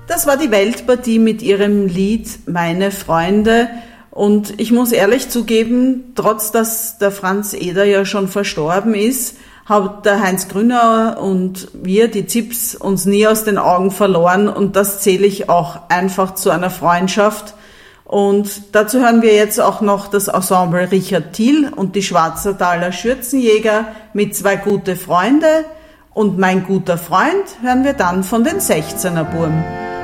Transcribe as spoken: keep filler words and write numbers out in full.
Das war die Weltpartie mit ihrem Lied Meine Freunde. Und ich muss ehrlich zugeben, trotz dass der Franz Eder ja schon verstorben ist, hat der Heinz Grünauer und wir, die Zips, uns nie aus den Augen verloren. Und das zähle ich auch einfach zu einer Freundschaft. Und dazu hören wir jetzt auch noch das Ensemble Richard Thiel und die Schwarzertaler Schürzenjäger mit Zwei gute Freunde. Und Mein guter Freund hören wir dann von den sechzehner Burm.